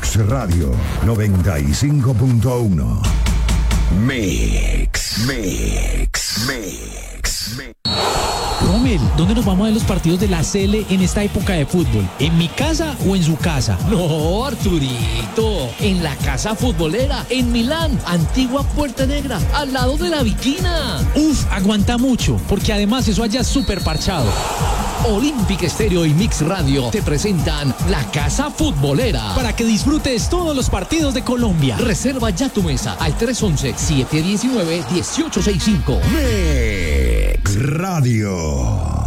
Mix Radio 95.1. Mix. Rommel, ¿dónde nos vamos a ver los partidos de la CL en esta época de fútbol? ¿En mi casa o en su casa? No, Arturito, en la casa futbolera, en Milán, antigua Puerta Negra, al lado de la Viquina. Aguanta mucho, porque además eso allá es súper parchado. Olímpica Estéreo y Mix Radio te presentan la Casa Futbolera. Para que disfrutes todos los partidos de Colombia. Reserva ya tu mesa al 311-719-1865. Mix Radio.